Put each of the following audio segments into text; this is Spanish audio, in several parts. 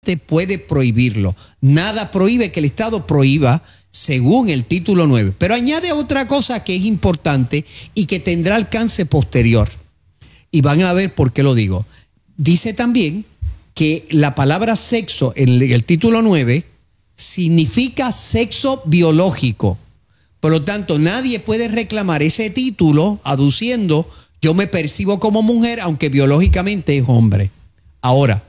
presidente puede prohibirlo. Nada prohíbe que el Estado prohíba según el título 9. Pero añade otra cosa que es importante y que tendrá alcance posterior. Y van a ver por qué lo digo. Dice también que la palabra sexo en el título 9 significa sexo biológico. Por lo tanto, nadie puede reclamar ese título aduciendo yo me percibo como mujer, aunque biológicamente es hombre. Ahora,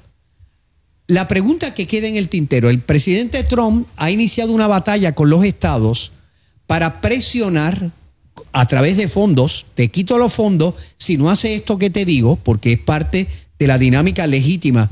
la pregunta que queda en el tintero, el presidente Trump ha iniciado una batalla con los estados para presionar a través de fondos, te quito los fondos si no hace esto que te digo, porque es parte de la dinámica legítima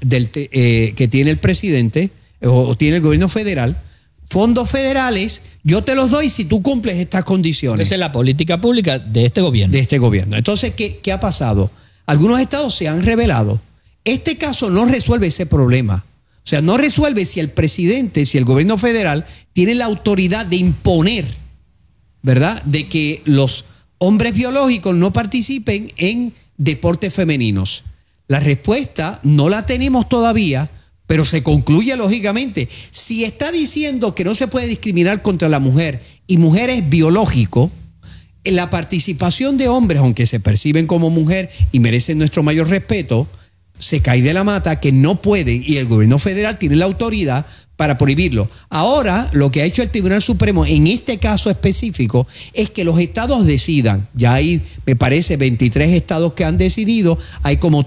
que tiene el presidente o tiene el gobierno federal. Fondos federales, yo te los doy si tú cumples estas condiciones. Esa es la política pública de este gobierno. De este gobierno. Entonces, ¿qué ha pasado? Algunos estados se han rebelado. Este caso no resuelve ese problema. O sea, no resuelve si el presidente, si el gobierno federal tiene la autoridad de imponer, ¿verdad?, de que los hombres biológicos no participen en deportes femeninos. La respuesta no la tenemos todavía, pero se concluye lógicamente. Si está diciendo que no se puede discriminar contra la mujer y mujer es biológico, la participación de hombres, aunque se perciben como mujer y merecen nuestro mayor respeto, se cae de la mata que no pueden y el gobierno federal tiene la autoridad para prohibirlo. Ahora, lo que ha hecho el Tribunal Supremo en este caso específico es que los estados decidan. Ya hay, me parece, 23 estados que han decidido, hay como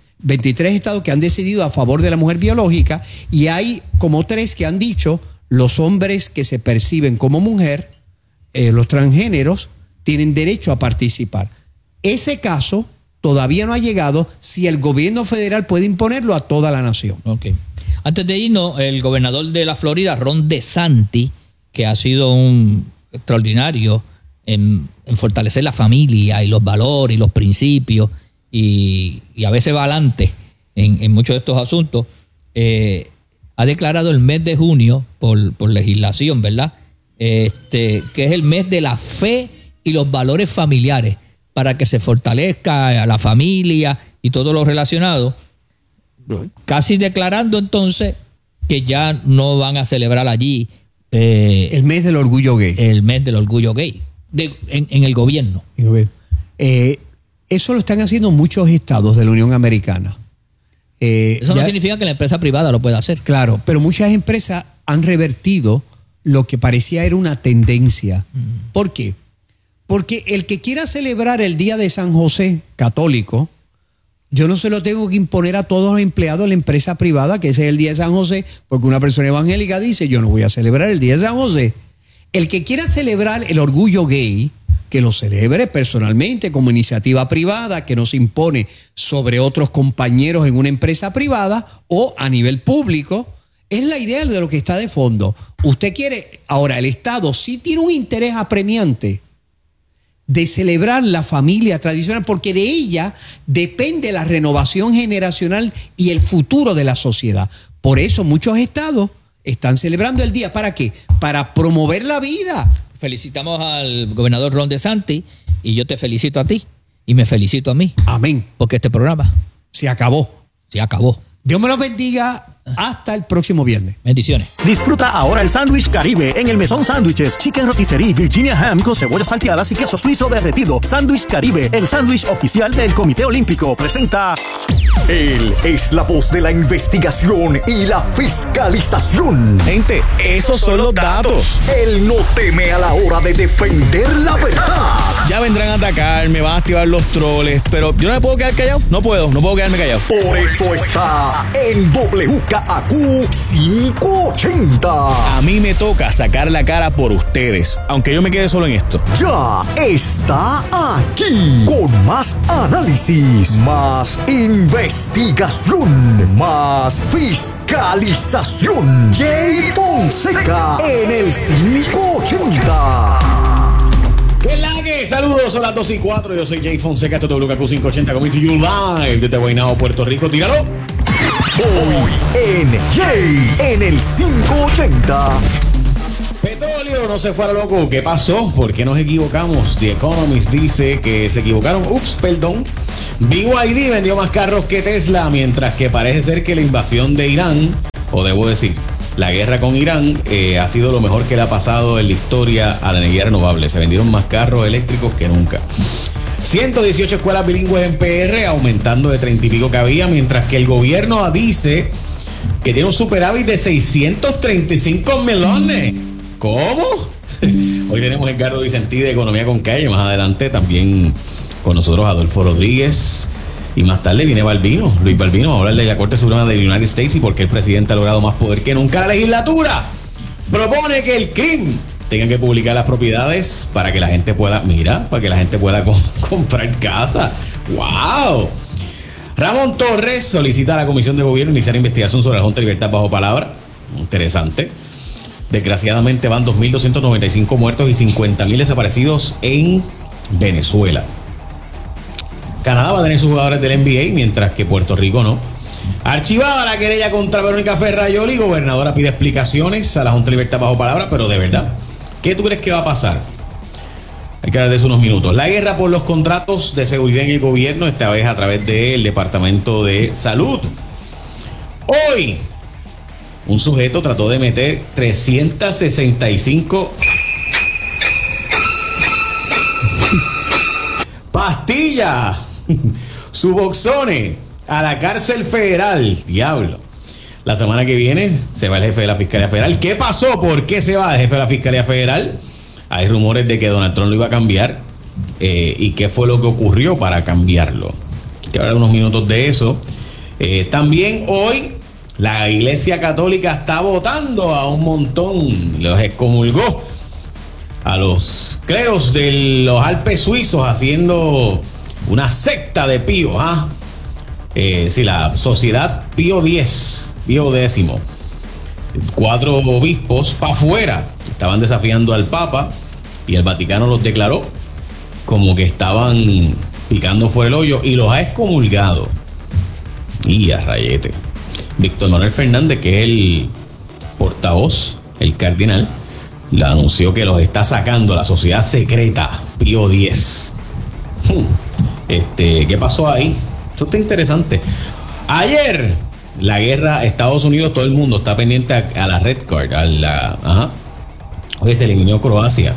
23 estados que han decidido a favor de la mujer biológica y hay como 3 que han dicho los hombres que se perciben como mujer, los transgéneros, tienen derecho a participar. Ese caso todavía no ha llegado si el gobierno federal puede imponerlo a toda la nación. Okay. Antes de irnos, el gobernador de la Florida, Ron DeSantis, que ha sido un extraordinario en fortalecer la familia y los valores y los principios y a veces va adelante en muchos de estos asuntos, ha declarado el mes de junio por legislación, ¿verdad? Que es el mes de la fe y los valores familiares para que se fortalezca a la familia y todo lo relacionado. Casi declarando entonces que ya no van a celebrar allí el mes del orgullo gay. El mes del orgullo gay en el gobierno. Eso lo están haciendo muchos estados de la Unión Americana. Eso no significa que la empresa privada lo pueda hacer. Claro, pero muchas empresas han revertido lo que parecía era una tendencia. ¿Por qué? Porque el que quiera celebrar el día de San José católico, yo no se lo tengo que imponer a todos los empleados de la empresa privada que ese es el día de San José, porque una persona evangélica dice, yo no voy a celebrar el día de San José. El que quiera celebrar el orgullo gay, que lo celebre personalmente como iniciativa privada, que no se impone sobre otros compañeros en una empresa privada o a nivel público, es la idea de lo que está de fondo. Usted quiere, ahora el Estado sí tiene un interés apremiante de celebrar la familia tradicional, porque de ella depende la renovación generacional y el futuro de la sociedad. Por eso muchos estados están celebrando el día. ¿Para qué? Para promover la vida. Felicitamos al gobernador Ron DeSantis y yo te felicito a ti y me felicito a mí. Amén. Porque este programa se acabó. Se acabó. Dios me los bendiga. Hasta el próximo viernes. Bendiciones. Disfruta ahora el sándwich Caribe en el Mesón Sándwiches, Chicken Rotisserie Virginia Ham con cebollas salteadas y queso suizo derretido. Sándwich Caribe, el sándwich oficial del Comité Olímpico, presenta. Él es la voz de la investigación y la fiscalización. Gente, esos son los datos. Él no teme a la hora de defender la verdad. Ya vendrán a atacar, me van a activar los troles, pero yo no me puedo quedar callado. No puedo quedarme callado. Por eso está en WKAQ 580. A mí me toca sacar la cara por ustedes, aunque yo me quede solo en esto. Ya está aquí con más análisis, más investigación, más fiscalización. Jay Fonseca en el 580. ¿Qué la que? Saludos, son las 2:04. Yo soy Jay Fonseca, esto es WKQ 580, coming to you live desde Guaynabo, Puerto Rico. Tíralo. Hoy en Jay en el 580. Petróleo no se fuera loco. ¿Qué pasó? ¿Por qué nos equivocamos? The Economist dice que se equivocaron. Perdón. BYD vendió más carros que Tesla, mientras que parece ser que la invasión de Irán o debo decir, la guerra con Irán ha sido lo mejor que le ha pasado en la historia a la energía renovable. Se vendieron más carros eléctricos que nunca. 118 escuelas bilingües en PR, aumentando de 30 y pico que había, mientras que el gobierno dice que tiene un superávit de 635 millones. ¿Cómo? Hoy tenemos a Edgardo Vicentí de Economía con Calle. Más adelante también con nosotros Adolfo Rodríguez. Y más tarde viene Luis Balbino, a hablar de la Corte Suprema de United States y por qué el presidente ha logrado más poder que nunca. La legislatura propone que el CRIM tenga que publicar las propiedades para que la gente pueda, comprar casa. ¡Wow! Ramón Torres solicita a la Comisión de Gobierno iniciar investigación sobre la Junta de Libertad bajo palabra. Interesante. Desgraciadamente van 2.295 muertos y 50.000 desaparecidos en Venezuela. Canadá va a tener sus jugadores del NBA, mientras que Puerto Rico no. Archivada la querella contra Verónica Ferrayoli. Gobernadora pide explicaciones a la Junta de Libertad bajo palabra, pero de verdad, ¿qué tú crees que va a pasar? Hay que hablar de eso unos minutos. La guerra por los contratos de seguridad en el gobierno, esta vez a través del Departamento de Salud. Hoy, un sujeto trató de meter 365 pastillas, Suboxone, a la cárcel federal. Diablo. La semana que viene se va el jefe de la Fiscalía Federal. ¿Qué pasó? ¿Por qué se va el jefe de la Fiscalía Federal? Hay rumores de que Donald Trump lo iba a cambiar. ¿Y qué fue lo que ocurrió para cambiarlo? Hay que hablar unos minutos de eso. También hoy la Iglesia Católica está votando a un montón. Los excomulgó a los cleros de los Alpes suizos, haciendo una secta de Pío. Sí, la Sociedad Pío X, Pío X. 4 obispos para afuera estaban desafiando al Papa y el Vaticano los declaró como que estaban picando fuera el hoyo y los ha excomulgado. Y a rayete. Víctor Manuel Fernández, que es el portavoz, el cardenal, le anunció que los está sacando la sociedad secreta Pío X. ¿Qué pasó ahí? Esto está interesante. Ayer, la guerra Estados Unidos, todo el mundo está pendiente a la red card, Oye, se eliminó Croacia.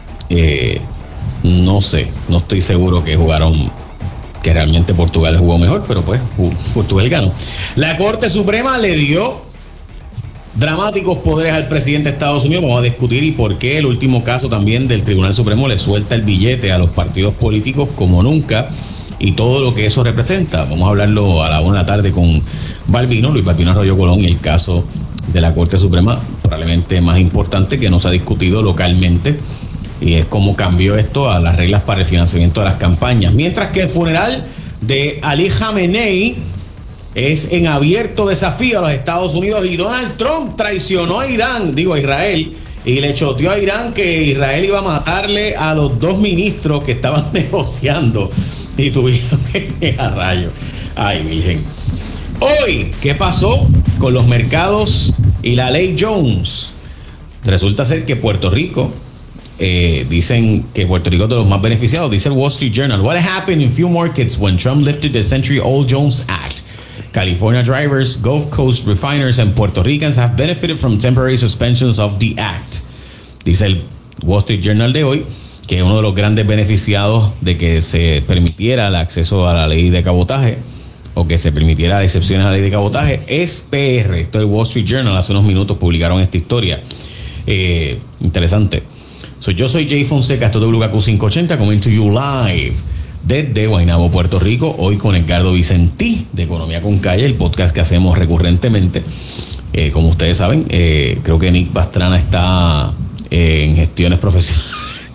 No sé, no estoy seguro que jugaron, que realmente Portugal jugó mejor, pero pues Portugal ganó. La Corte Suprema le dio dramáticos poderes al presidente de Estados Unidos. Vamos a discutir y por qué el último caso también del Tribunal Supremo le suelta el billete a los partidos políticos como nunca y todo lo que eso representa. Vamos a hablarlo a la 1 de la tarde con Luis Balbino Arroyo Colón, y el caso de la Corte Suprema probablemente más importante que no se ha discutido localmente, y es cómo cambió esto a las reglas para el financiamiento de las campañas. Mientras que el funeral de Ali Khamenei es en abierto desafío a los Estados Unidos, y Donald Trump traicionó a Israel, y le choteó a Irán que Israel iba a matarle a los 2 ministros que estaban negociando, y tuvieron que a rayo. Ay, virgen. Hoy, ¿qué pasó con los mercados y la ley Jones? Resulta ser que Puerto Rico, dicen que Puerto Rico es de los más beneficiados. Dice el Wall Street Journal: What happened in few markets when Trump lifted the century-old Jones Act? California drivers, Gulf Coast refiners, and Puerto Ricans have benefited from temporary suspensions of the act. Dice el Wall Street Journal de hoy que uno de los grandes beneficiados de que se permitiera el acceso a la ley de cabotaje, o que se permitiera excepciones a la ley de cabotaje, es PR. Esto es el Wall Street Journal. Hace unos minutos publicaron esta historia. Interesante. Yo soy Jay Fonseca, esto es WKQ 580, coming to you live desde Guaynabo, Puerto Rico. Hoy con Edgardo Vicentí de Economía con Calle, el podcast que hacemos recurrentemente. Como ustedes saben, creo que Nick Pastrana está en gestiones profesionales.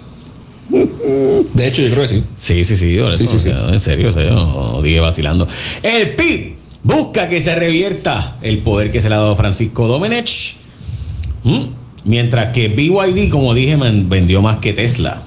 De hecho, yo creo que sí. Sí. En serio, no dije vacilando. El PIB busca que se revierta el poder que se le ha dado a Francisco Domenech. Mientras que BYD, como dije, vendió más que Tesla.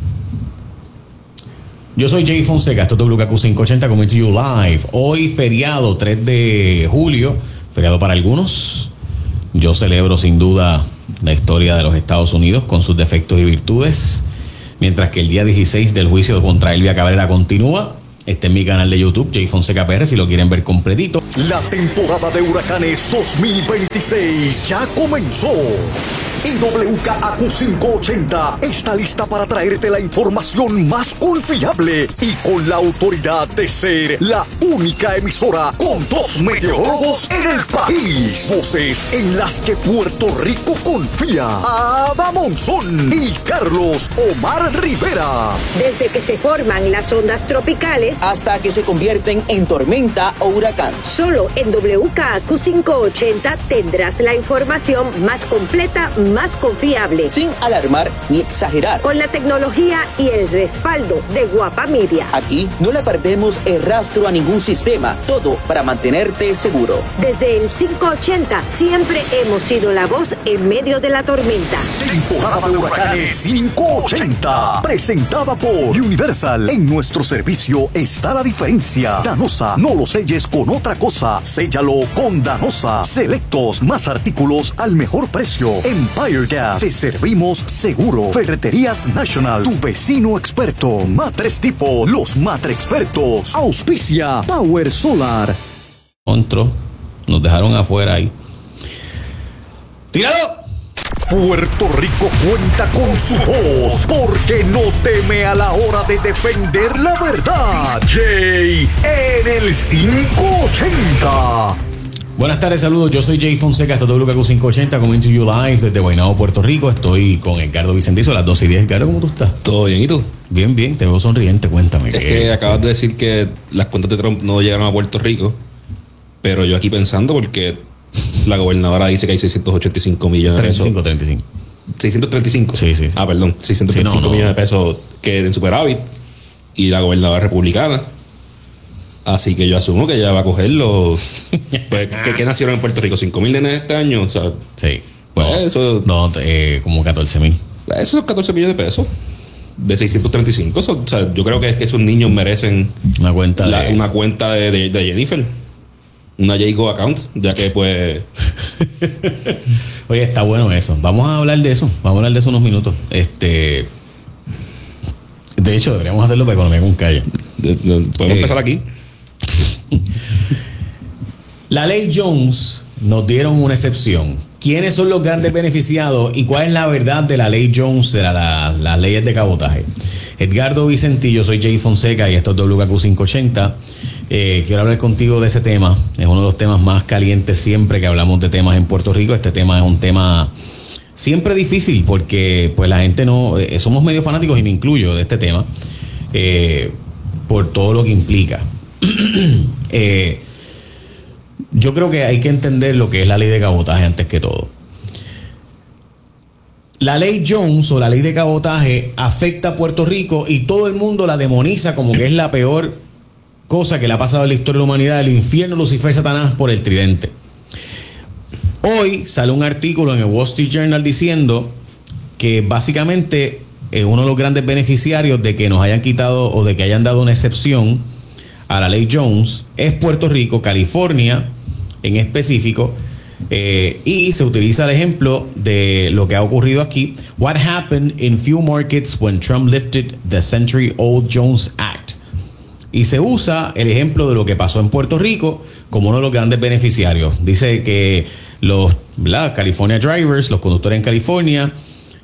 Yo soy Jay Fonseca, esto es WKQ 580, coming to you live. Hoy feriado, 3 de julio, feriado para algunos. Yo celebro sin duda la historia de los Estados Unidos con sus defectos y virtudes. Mientras que el día 16 del juicio contra Elvia Cabrera continúa. Está en mi canal de YouTube, Jay Fonseca PR, si lo quieren ver completito. La temporada de huracanes 2026 ya comenzó. Y WKAQ 580 está lista para traerte la información más confiable y con la autoridad de ser la única emisora con 2 meteorólogos en el país. Voces en las que Puerto Rico confía. Ada Monzón y Carlos Omar Rivera. Desde que se forman las ondas tropicales hasta que se convierten en tormenta o huracán. Solo en WKAQ 580 tendrás la información más completa, más confiable, sin alarmar ni exagerar, con la tecnología y el respaldo de Guapa Media. Aquí no le perdemos el rastro a ningún sistema, todo para mantenerte seguro. Desde el 580 siempre hemos sido la voz en medio de la tormenta. Temporada de huracanes 580, presentada por Universal. En nuestro servicio está la diferencia. Danosa, no lo selles con otra cosa, séllalo con Danosa. Selectos, más artículos al mejor precio. Empire Gas, te servimos seguro. Ferreterías National, tu vecino experto. Matres Tipo, los Matre Expertos. Auspicia Power Solar. Otro, nos dejaron afuera ahí. ¡Tíralo! Puerto Rico cuenta con su voz porque no teme a la hora de defender la verdad. Jay en el 580. Buenas tardes, saludos. Yo soy Jay Fonseca, esto es WKAQ 580, coming to you live desde Guaynabo, Puerto Rico. Estoy con Edgardo Vicentizo a las 12:10. Edgardo, ¿cómo tú estás? Todo bien, ¿y tú? Bien, bien, te veo sonriente, cuéntame. Es que acabas de decir que las cuentas de Trump no llegaron a Puerto Rico, pero yo aquí pensando porque la gobernadora dice que hay 685 millones de pesos. 35. 635. Sí. Ah, perdón, 635 millones de pesos que en superávit y la gobernadora republicana. Así que yo asumo que ella va a coger los... Pues, ¿qué nacieron en Puerto Rico? 5,000 nenes este año, o sea... Sí. Bueno, eso... No, como 14,000. Esos son 14 millones de pesos. De 635. O sea, yo creo que es que esos niños merecen... Una cuenta una cuenta de Jennifer. Una Jago account, ya que pues... Oye, está bueno eso. Vamos a hablar de eso. Vamos a hablar de eso unos minutos. De hecho, deberíamos hacerlo para economía con calle. Podemos empezar aquí. La ley Jones nos dieron una excepción. ¿Quiénes son los grandes beneficiados y cuál es la verdad de la ley Jones de las leyes de cabotaje? Edgardo Vicentillo, soy Jay Fonseca y esto es WKAQ 580. Quiero hablar contigo de ese tema. Es uno de los temas más calientes siempre que hablamos de temas en Puerto Rico. Este tema es un tema siempre difícil porque pues la gente no... somos medio fanáticos y me incluyo de este tema por todo lo que implica. Yo creo que hay que entender lo que es la ley de cabotaje antes que todo. La ley Jones o la ley de cabotaje afecta a Puerto Rico y todo el mundo la demoniza como que es la peor cosa que le ha pasado en la historia de la humanidad, el infierno Lucifer Satanás por el tridente. Hoy sale un artículo en el Wall Street Journal diciendo que básicamente uno de los grandes beneficiarios de que nos hayan quitado o de que hayan dado una excepción a la ley Jones es Puerto Rico, California en específico, y se utiliza el ejemplo de lo que ha ocurrido aquí. What happened in few markets when Trump lifted the century-old Jones Act? Y se usa el ejemplo de lo que pasó en Puerto Rico como uno de los grandes beneficiarios. Dice que los California drivers, los conductores en California,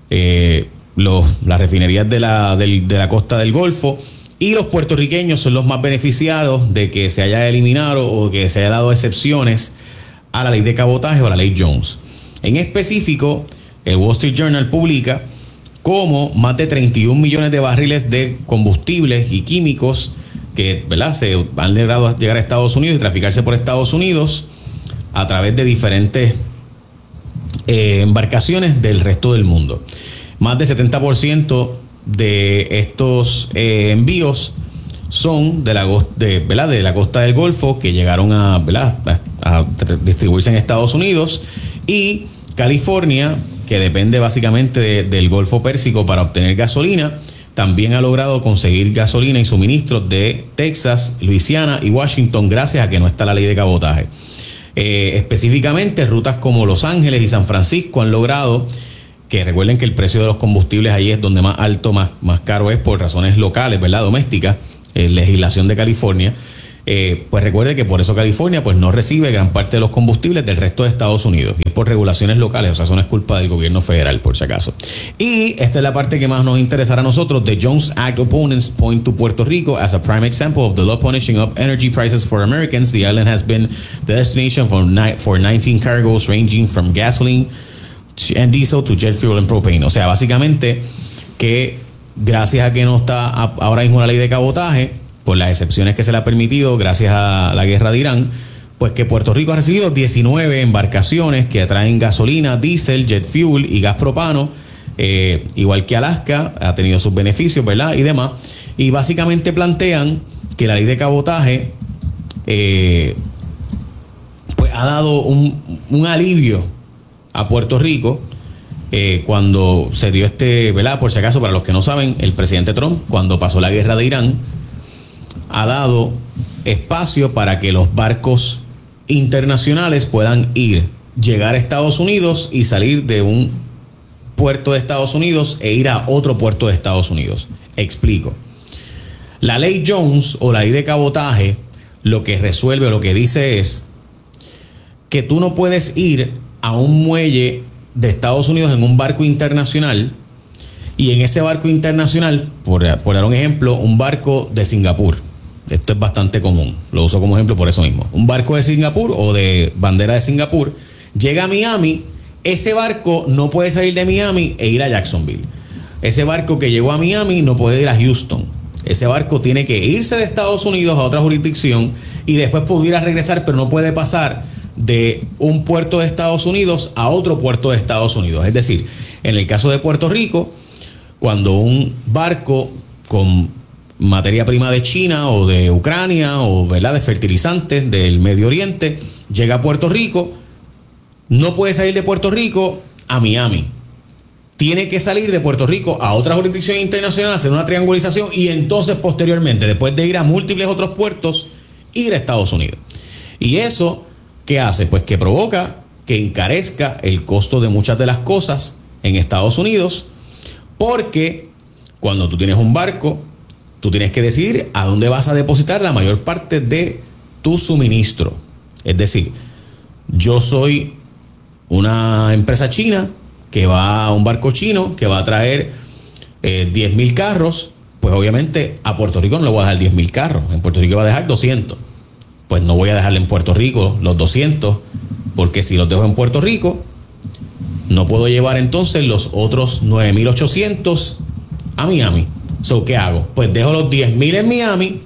las refinerías de la costa del Golfo y los puertorriqueños son los más beneficiados de que se haya eliminado o que se haya dado excepciones a la ley de cabotaje o a la ley Jones. En específico, el Wall Street Journal publica cómo más de 31 millones de barriles de combustibles y químicos que se han logrado llegar a Estados Unidos y traficarse por Estados Unidos a través de diferentes embarcaciones del resto del mundo. Más del 70% de estos envíos son de la costa del Golfo que llegaron a distribuirse en Estados Unidos, y California, que depende básicamente del Golfo Pérsico para obtener gasolina, también ha logrado conseguir gasolina y suministros de Texas, Luisiana y Washington gracias a que no está la ley de cabotaje. Específicamente rutas como Los Ángeles y San Francisco han logrado que, recuerden que el precio de los combustibles ahí es donde más alto, más caro es por razones locales, domésticas. legislación de California, pues recuerde que por eso California pues no recibe gran parte de los combustibles del resto de Estados Unidos, y es por regulaciones locales, o sea, eso no es culpa del gobierno federal, por si acaso. Y esta es la parte que más nos interesará a nosotros. The Jones Act opponents point to Puerto Rico as a prime example of the law punishing up energy prices for Americans. The island has been the destination for 19 cargos ranging from gasoline and diesel to jet fuel and propane. O sea, básicamente que gracias a que no está ahora mismo la ley de cabotaje, por las excepciones que se le ha permitido gracias a la guerra de Irán, pues que Puerto Rico ha recibido 19 embarcaciones que traen gasolina, diésel, jet fuel y gas propano, igual que Alaska, ha tenido sus beneficios, ¿verdad? Y demás. Y básicamente plantean que la ley de cabotaje pues ha dado un alivio a Puerto Rico cuando se dio ¿verdad? Por si acaso, para los que no saben, el presidente Trump, cuando pasó la guerra de Irán, ha dado espacio para que los barcos internacionales puedan llegar a Estados Unidos y salir de un puerto de Estados Unidos e ir a otro puerto de Estados Unidos. Explico. La ley Jones o la ley de cabotaje lo que resuelve, lo que dice es que tú no puedes ir a un muelle de Estados Unidos en un barco internacional y en ese barco internacional, por dar un ejemplo, un barco de Singapur. Esto es bastante común, lo uso como ejemplo por eso mismo. Un barco de Singapur o de bandera de Singapur llega a Miami, ese barco no puede salir de Miami e ir a Jacksonville. Ese barco que llegó a Miami no puede ir a Houston. Ese barco tiene que irse de Estados Unidos a otra jurisdicción y después pudiera regresar, pero no puede pasar de un puerto de Estados Unidos a otro puerto de Estados Unidos. Es decir, en el caso de Puerto Rico, cuando un barco con materia prima de China o de Ucrania o, ¿verdad?, de fertilizantes del Medio Oriente llega a Puerto Rico, no puede salir de Puerto Rico a Miami. Tiene que salir de Puerto Rico a otra jurisdicción internacional, hacer una triangulización y entonces posteriormente, después de ir a múltiples otros puertos, ir a Estados Unidos. Y eso, ¿qué hace? Pues que provoca que encarezca el costo de muchas de las cosas en Estados Unidos, porque cuando tú tienes un barco, tú tienes que decidir a dónde vas a depositar la mayor parte de tu suministro. Es decir, yo soy una empresa china que va a un barco chino que va a traer 10,000 carros, pues obviamente a Puerto Rico no le voy a dejar 10,000 carros. En Puerto Rico va a dejar 200. Pues no voy a dejarle en Puerto Rico los 200, porque si los dejo en Puerto Rico, no puedo llevar entonces los otros 9,800 a Miami. So, ¿qué hago? Pues dejo los 10,000 en Miami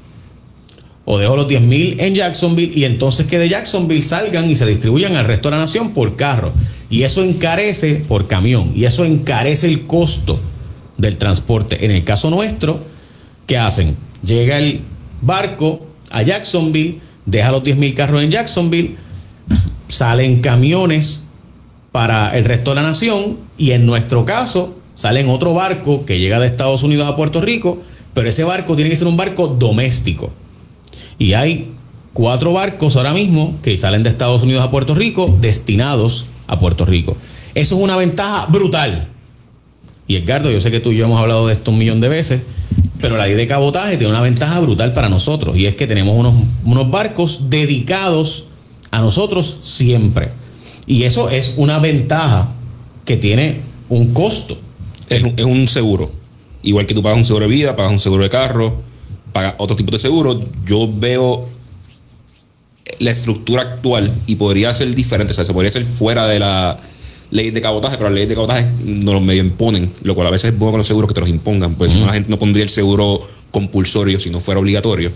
o dejo los 10,000 en Jacksonville y entonces que de Jacksonville salgan y se distribuyan al resto de la nación por carro. Y eso encarece por camión y eso encarece el costo del transporte. En el caso nuestro, ¿qué hacen? Llega el barco a Jacksonville, deja los 10,000 carros en Jacksonville, salen camiones para el resto de la nación y en nuestro caso sale en otro barco que llega de Estados Unidos a Puerto Rico, pero ese barco tiene que ser un barco doméstico. Y hay 4 barcos ahora mismo que salen de Estados Unidos a Puerto Rico destinados a Puerto Rico. Eso es una ventaja brutal. Y Edgardo, yo sé que tú y yo hemos hablado de esto 1,000,000 de veces, pero la ley de cabotaje tiene una ventaja brutal para nosotros y es que tenemos unos barcos dedicados a nosotros siempre. Y eso es una ventaja que tiene un costo. Es un seguro. Igual que tú pagas un seguro de vida, pagas un seguro de carro, pagas otro tipo de seguro. Yo veo la estructura actual y podría ser diferente. O sea, se podría hacer fuera de la ley de cabotaje, pero la ley de cabotaje nos los medio imponen, lo cual a veces es bueno con los seguros que te los impongan, pues si no la gente no pondría el seguro compulsorio si no fuera obligatorio.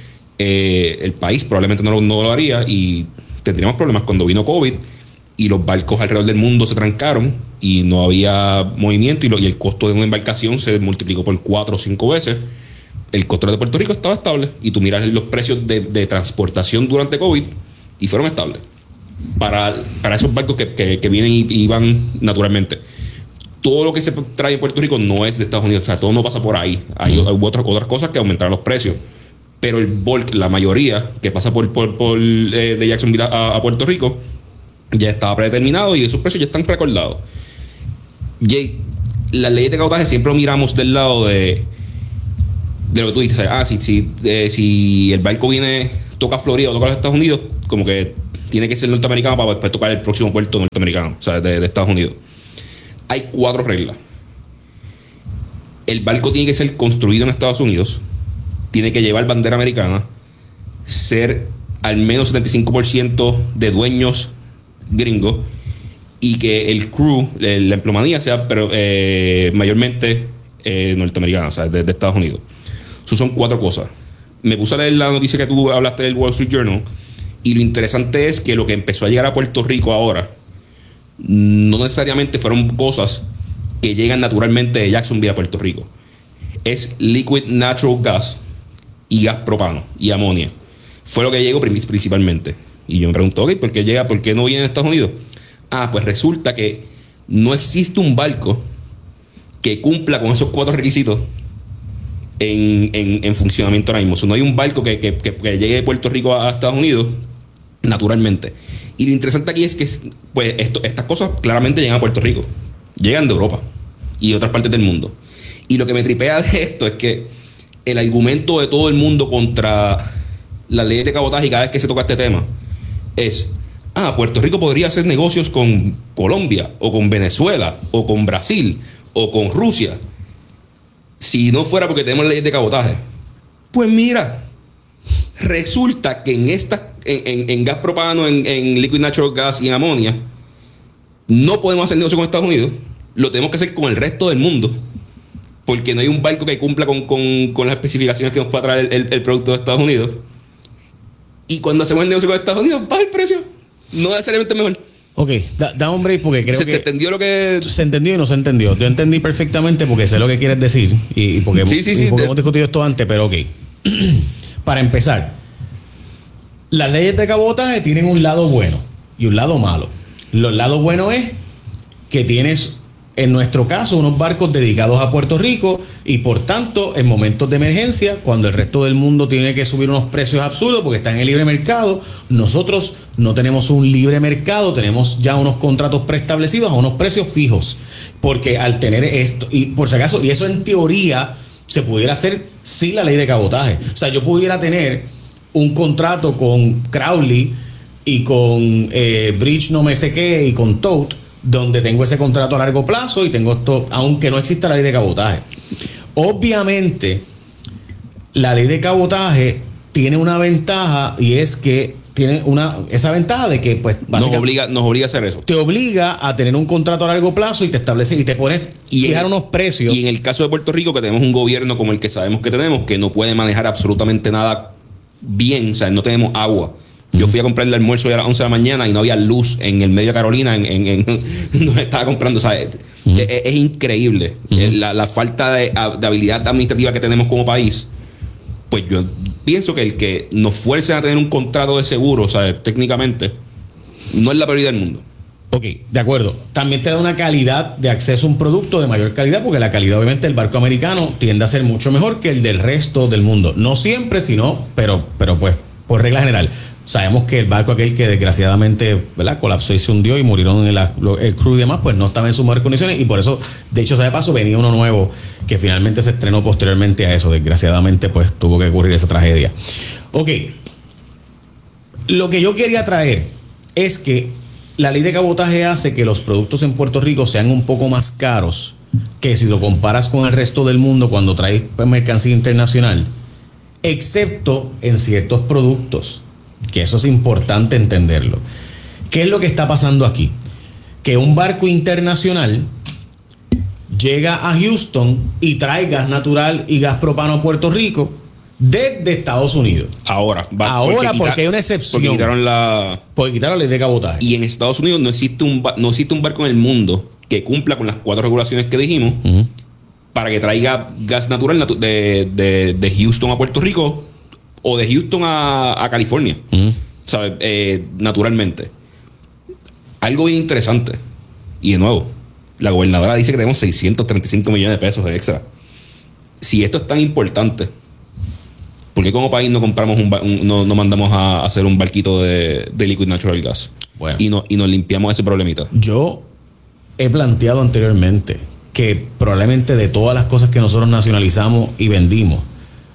El país probablemente no lo haría y tendríamos problemas cuando vino COVID y los barcos alrededor del mundo se trancaron y no había movimiento y el costo de una embarcación se multiplicó por 4 o 5 veces. El costo de Puerto Rico estaba estable y tú miras los precios de transportación durante COVID y fueron estables para esos barcos que vienen y van naturalmente. Todo lo que se trae en Puerto Rico no es de Estados Unidos, o sea, todo no pasa por ahí. Hay otras cosas que aumentaron los precios, pero el bulk, la mayoría que pasa por de Jacksonville a Puerto Rico ya estaba predeterminado y esos precios ya están recordados. La ley de cabotaje siempre lo miramos del lado de de lo que tú dices. Si el barco toca Florida o toca los Estados Unidos, como que tiene que ser norteamericano para después tocar el próximo puerto norteamericano, o sea, de Estados Unidos. Hay 4 reglas. El barco tiene que ser construido en Estados Unidos, tiene que llevar bandera americana, ser al menos 75% de dueños gringos y que el crew, la empleomanía sea mayormente norteamericana, o sea, de Estados Unidos. Eso son 4 cosas. Me puse a leer la noticia que tú hablaste del Wall Street Journal y lo interesante es que lo que empezó a llegar a Puerto Rico ahora no necesariamente fueron cosas que llegan naturalmente de Jacksonville a Puerto Rico. Es liquid natural gas y gas propano y amonia. Fue lo que llegó principalmente. Y yo me pregunto, ok, ¿por qué no viene de Estados Unidos? Pues resulta que no existe un barco que cumpla con esos 4 requisitos en funcionamiento ahora mismo. O sea, no hay un barco que llegue de Puerto Rico a Estados Unidos naturalmente. Y lo interesante aquí es que pues estas cosas claramente llegan a Puerto Rico. Llegan de Europa y de otras partes del mundo. Y lo que me tripea de esto es que el argumento de todo el mundo contra la ley de cabotaje y cada vez que se toca este tema es: Puerto Rico podría hacer negocios con Colombia o con Venezuela o con Brasil o con Rusia si no fuera porque tenemos la ley de cabotaje. Pues mira, resulta que en gas propano, en liquid natural gas y en amonia no podemos hacer negocio con Estados Unidos. Lo tenemos que hacer con el resto del mundo porque no hay un barco que cumpla con las especificaciones que nos pueda traer el producto de Estados Unidos. Y cuando hacemos el negocio con Estados Unidos, baja el precio. No necesariamente mejor. Ok, da un break porque creo que... ¿Se entendió lo que...? Se entendió y no se entendió. Yo entendí perfectamente porque sé lo que quieres decir y porque, porque hemos discutido esto antes, pero ok. Para empezar, las leyes de cabotaje tienen un lado bueno y un lado malo. El lado bueno es que tienes, en nuestro caso, unos barcos dedicados a Puerto Rico y por tanto, en momentos de emergencia, cuando el resto del mundo tiene que subir unos precios absurdos porque está en el libre mercado, nosotros no tenemos un libre mercado, tenemos ya unos contratos preestablecidos a unos precios fijos. Porque al tener esto, y por si acaso, y eso en teoría se pudiera hacer sin la ley de cabotaje. O sea, yo pudiera tener un contrato con Crowley y con Bridge no me sé qué y con Tote, donde tengo ese contrato a largo plazo y tengo esto, aunque no exista la ley de cabotaje. Obviamente, la ley de cabotaje tiene una ventaja y es que tiene esa ventaja de que pues nos obliga a hacer eso. Te obliga a tener un contrato a largo plazo y te establece y te pones fijar unos precios. Y en el caso de Puerto Rico, que tenemos un gobierno como el que sabemos que tenemos, que no puede manejar absolutamente nada bien, o sea, no tenemos agua. Yo fui a comprar el almuerzo a las 11 de la mañana y no había luz en el medio de Carolina, donde estaba comprando. O sea, es increíble la falta de habilidad administrativa que tenemos como país. Pues yo pienso que el que nos fuerce a tener un contrato de seguro, o sea, técnicamente, no es la prioridad del mundo. Ok, de acuerdo. También te da una calidad de acceso a un producto de mayor calidad, porque la calidad, obviamente, del barco americano tiende a ser mucho mejor que el del resto del mundo. No siempre, sino, pero pues, por regla general. Sabemos que el barco aquel que desgraciadamente, ¿verdad?, colapsó y se hundió y murieron el crew y demás, pues no estaba en sus mejores condiciones y por eso, de hecho, de paso, venía uno nuevo que finalmente se estrenó posteriormente a eso. Desgraciadamente, pues tuvo que ocurrir esa tragedia. Ok. Lo que yo quería traer es que la ley de cabotaje hace que los productos en Puerto Rico sean un poco más caros que si lo comparas con el resto del mundo cuando traes mercancía internacional, excepto en ciertos productos. Que eso es importante entenderlo. ¿Qué es lo que está pasando aquí? Que un barco internacional llega a Houston y trae gas natural y gas propano a Puerto Rico desde Estados Unidos. Ahora porque hay una excepción. Porque quitaron la ley de cabotaje. Y en Estados Unidos no existe un barco en el mundo que cumpla con las 4 regulaciones que dijimos para que traiga gas natural de Houston a Puerto Rico o de Houston a California, ¿sabes? Naturalmente. Algo bien interesante. Y de nuevo, la gobernadora dice que tenemos 635 millones de pesos de extra. Si esto es tan importante, ¿por qué como país no compramos no mandamos a hacer un barquito de liquid natural gas? Bueno. Y nos limpiamos ese problemita? Yo he planteado anteriormente que probablemente de todas las cosas que nosotros nacionalizamos y vendimos,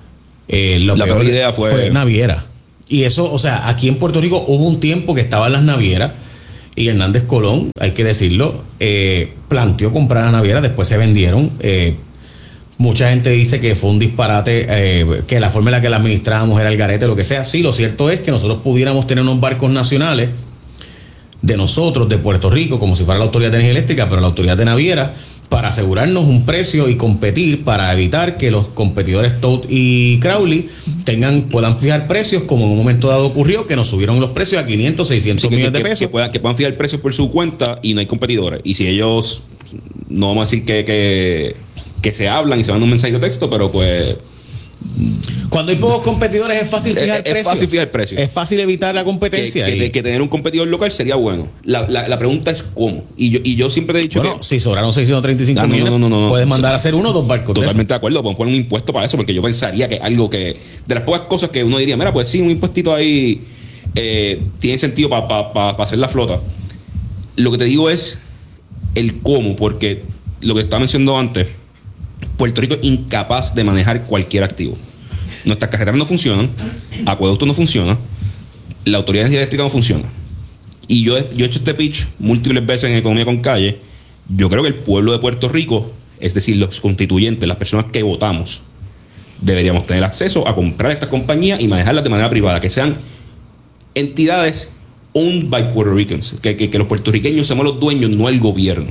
La peor idea fue naviera. Y eso, o sea, aquí en Puerto Rico hubo un tiempo que estaban las navieras y Hernández Colón, hay que decirlo, planteó comprar las navieras, después se vendieron. Mucha gente dice que fue un disparate, que la forma en la que la administrábamos era el garete, lo que sea. Sí, lo cierto es que nosotros pudiéramos tener unos barcos nacionales de nosotros, de Puerto Rico, como si fuera la Autoridad de Energía Eléctrica, pero la Autoridad de Naviera, para asegurarnos un precio y competir, para evitar que los competidores Todd y Crowley puedan fijar precios, como en un momento dado ocurrió, que nos subieron los precios a 500, 600 millones de pesos. Que puedan fijar precios por su cuenta y no hay competidores. Y si ellos, no vamos a decir que se hablan y se mandan un mensaje de texto, pero pues... Cuando hay pocos competidores es fácil fijar precios. Es fácil fijar precios. Es fácil evitar la competencia. Que tener un competidor local sería bueno. La pregunta es cómo. Y yo siempre te he dicho si sobraron 635 millones, puedes mandar a hacer 1 o 2 barcos. Totalmente de acuerdo. Podemos poner un impuesto para eso, porque yo pensaría que algo que... De las pocas cosas que uno diría, mira, pues sí, un impuestito ahí tiene sentido para hacer la flota. Lo que te digo es el cómo, porque lo que estaba mencionando antes, Puerto Rico es incapaz de manejar cualquier activo. Nuestras carreteras no funcionan, acueductos no funcionan, la Autoridad de Energía Eléctrica no funciona. Y yo he hecho este pitch múltiples veces en Economía con Calle. Yo creo que el pueblo de Puerto Rico, es decir, los constituyentes, las personas que votamos, deberíamos tener acceso a comprar estas compañías y manejarlas de manera privada, que sean entidades owned by Puerto Ricans, que los puertorriqueños seamos los dueños, no el gobierno.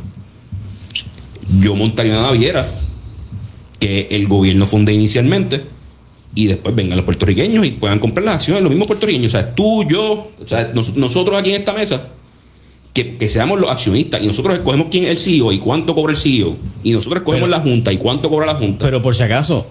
Yo montaría una naviera que el gobierno funde inicialmente y después vengan los puertorriqueños y puedan comprar las acciones de los mismos puertorriqueños. O sea, tú, yo, o sea, nosotros aquí en esta mesa, que seamos los accionistas y nosotros escogemos quién es el CEO y cuánto cobra el CEO. Y nosotros escogemos la Junta y cuánto cobra la Junta. Pero por si acaso,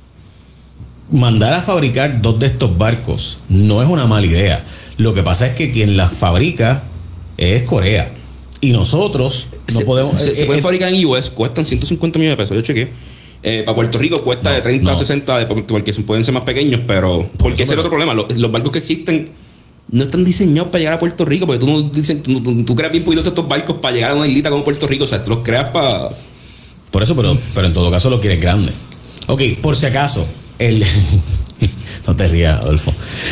mandar a fabricar 2 de estos barcos no es una mala idea. Lo que pasa es que quien las fabrica es Corea. Y nosotros no podemos... Se pueden fabricar en US, cuestan 150 millones de pesos. Yo chequeé. Para Puerto Rico cuesta de 30 a 60, porque pueden ser más pequeños, pero porque ese es el otro problema. Los barcos que existen no están diseñados para llegar a Puerto Rico, porque tú creas bien poquitos estos barcos para llegar a una islita como Puerto Rico. O sea, tú los creas para... Por eso, pero en todo caso lo quieres grande. Ok, por si acaso, no te rías, Adolfo.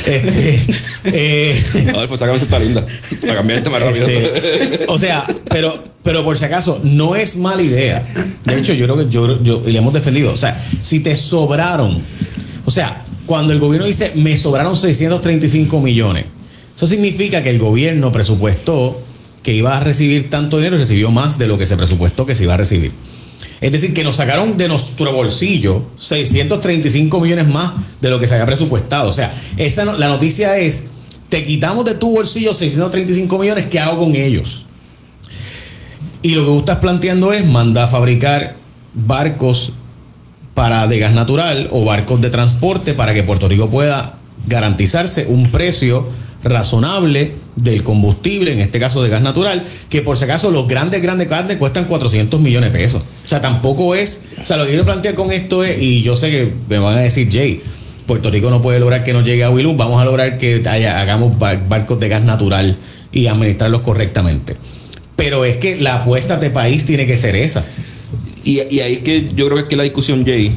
Adolfo, sácame esta linda para cambiarte más rápido. O sea, pero por si acaso, no es mala idea. De hecho, yo creo que yo le hemos defendido. O sea, si te sobraron, o sea, cuando el gobierno dice me sobraron 635 millones, eso significa que el gobierno presupuestó que iba a recibir tanto dinero y recibió más de lo que se presupuestó que se iba a recibir. Es decir, que nos sacaron de nuestro bolsillo 635 millones más de lo que se había presupuestado. O sea, la noticia es, te quitamos de tu bolsillo 635 millones, ¿qué hago con ellos? Y lo que tú estás planteando es mandar a fabricar barcos de gas natural o barcos de transporte para que Puerto Rico pueda garantizarse un precio razonable del combustible, en este caso de gas natural, que por si acaso los grandes carnes cuestan 400 millones de pesos. O sea, tampoco es... O sea, lo que quiero plantear con esto es, y yo sé que me van a decir, Jay, Puerto Rico no puede lograr que nos llegue a Wilú, vamos a lograr que hagamos barcos de gas natural y administrarlos correctamente. Pero es que la apuesta de país tiene que ser esa. Y ahí es que yo creo que es que la discusión, Jay...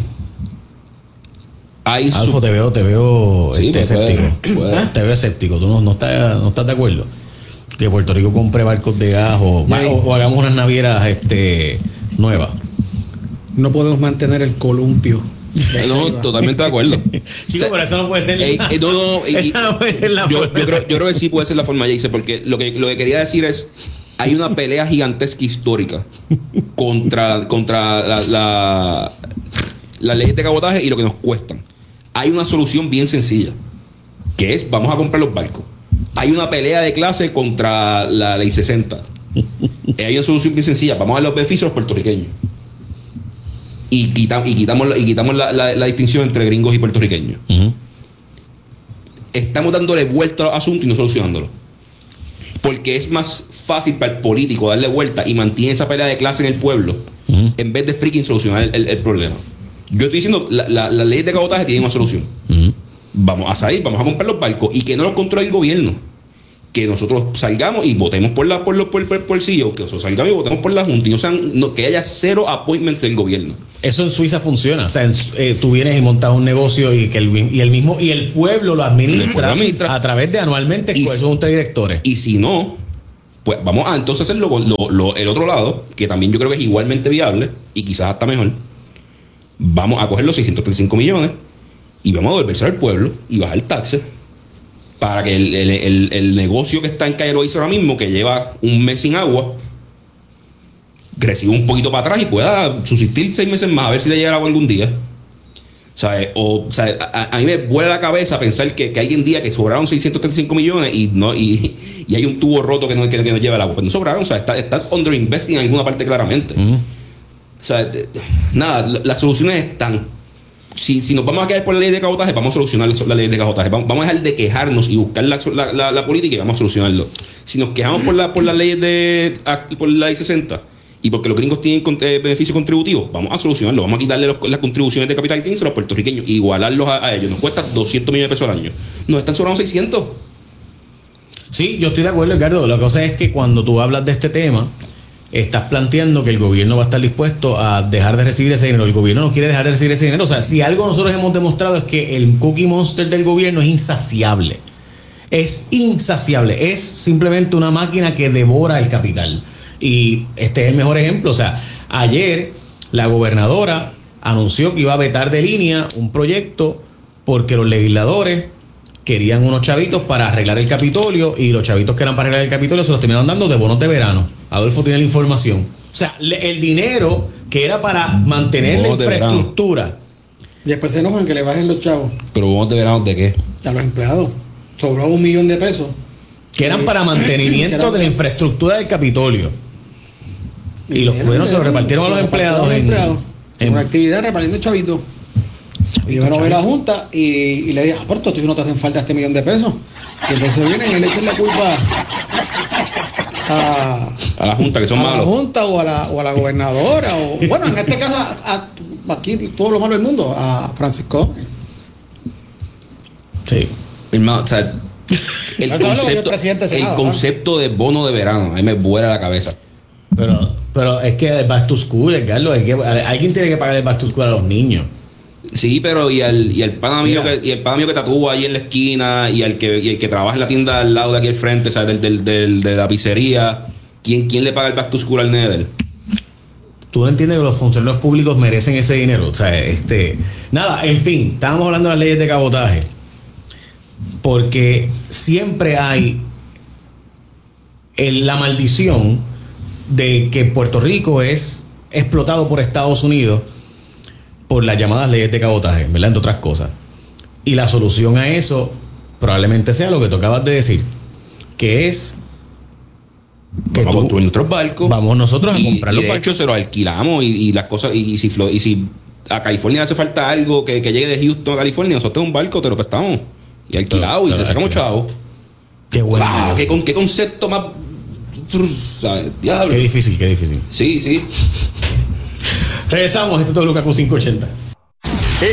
Alfo, te veo sí, escéptico. Te veo escéptico. ¿Tú no estás de acuerdo? Que Puerto Rico compre barcos de gas o hagamos unas navieras nuevas. No podemos mantener el columpio. No, totalmente de acuerdo. Chico, pero eso no puede ser. Esa no puede ser la forma. Yo creo que sí puede ser la forma, Jason, porque lo que quería decir es, hay una pelea gigantesca histórica contra la ley de cabotaje y lo que nos cuestan. Hay una solución bien sencilla, que es vamos a comprar los barcos. Hay una pelea de clase contra la ley 60. Hay una solución bien sencilla, vamos a dar los beneficios a los puertorriqueños. Y quitamos la distinción entre gringos y puertorriqueños. Uh-huh. Estamos dándole vuelta al asunto y no solucionándolo. Porque es más fácil para el político darle vuelta y mantiene esa pelea de clase en el pueblo, uh-huh, en vez de freaking solucionar el problema. Yo estoy diciendo, la ley de cabotaje tiene una solución. Uh-huh. Vamos a salir, vamos a comprar los barcos y que no los controle el gobierno. Que nosotros salgamos y votemos por el CEO, que nosotros salgamos y votemos por la Junta y que haya 0 appointments del gobierno. Eso en Suiza funciona. O sea, tú vienes y montas un negocio y que el pueblo lo administra a través de anualmente con su junta de directores. Y si no, pues vamos a entonces hacerlo con el otro lado, que también yo creo que es igualmente viable y quizás hasta mejor. Vamos a coger los 635 millones y vamos a devolvérselo al pueblo y bajar taxes para que el negocio que está en Calle Loíza ahora mismo, que lleva un mes sin agua, reciba un poquito para atrás y pueda subsistir 6 meses más, a ver si le llega el agua algún día. ¿Sabes? A mí me vuela la cabeza pensar que hay un día que sobraron 635 millones y hay un tubo roto que no lleva el agua. Pues no sobraron, o sea, está underinvesting en alguna parte claramente. O sea, nada, las soluciones están. Si nos vamos a quedar por la ley de cabotaje, vamos a solucionar la ley de cabotaje. Vamos a dejar de quejarnos y buscar la política y vamos a solucionarlo. Si nos quejamos por la ley por la ley 60 y porque los gringos tienen beneficios contributivos, vamos a solucionarlo. Vamos a quitarle las contribuciones de capital gains a los puertorriqueños, igualarlos a ellos. Nos cuesta 200 millones de pesos al año. Nos están sobrando 600. Sí, yo estoy de acuerdo, Ricardo. La cosa es que cuando tú hablas de este tema, estás planteando que el gobierno va a estar dispuesto a dejar de recibir ese dinero. El gobierno no quiere dejar de recibir ese dinero. O sea, si algo nosotros hemos demostrado es que el Cookie Monster del gobierno es insaciable. Es insaciable. Es simplemente una máquina que devora el capital. Y este es el mejor ejemplo. O sea, ayer la gobernadora anunció que iba a vetar de línea un proyecto porque los legisladores querían unos chavitos para arreglar el Capitolio y los chavitos que eran para arreglar el Capitolio se los terminaron dando de bonos de verano. Adolfo tiene la información. O sea, el dinero que era para mantener la infraestructura. Y después se enojan que le bajen los chavos. ¿Pero bonos de verano de qué? A los empleados. Sobró $1 millón de pesos. Que eran para mantenimiento de la infraestructura del Capitolio. Y los gobiernos se los repartieron a los empleados. En una actividad repartiendo chavitos. Y yo me ve la junta y le dije, pero tú no te hacen falta $1 millón de pesos. Y entonces vienen y le echan la culpa a la junta, que son malos. A la junta o a la gobernadora. O bueno, en este caso aquí todo lo malo del mundo, a Francisco. Sí. Hermano, o sea, el concepto de bono de verano, a mí me vuela la cabeza. Pero es que el back to school, Carlos, alguien tiene que pagar el back to school a los niños. Sí, pero y el pana mío que tatúa ahí en la esquina y el que trabaja en la tienda al lado de aquí al frente, ¿sabes? de la pizzería, ¿quién le paga el back to school al nene? Tú entiendes que los funcionarios públicos merecen ese dinero. O sea, nada, en fin, estábamos hablando de las leyes de cabotaje. Porque siempre hay la maldición de que Puerto Rico es explotado por Estados Unidos por las llamadas leyes de cabotaje, ¿verdad? Entre otras cosas. Y la solución a eso probablemente sea lo que tú acabas de decir, que es que vamos a construir nuestros barcos. Vamos nosotros a comprar los barcos. De hecho, se los alquilamos y las cosas. Y si a California hace falta algo que llegue de Houston a California, nosotros un barco te lo prestamos y alquilado y le sacamos chavos. Qué bueno. ¿Qué concepto más? ¿Sabes? Diablo. Qué difícil. Sí. Regresamos, esto es todo WKQ 580.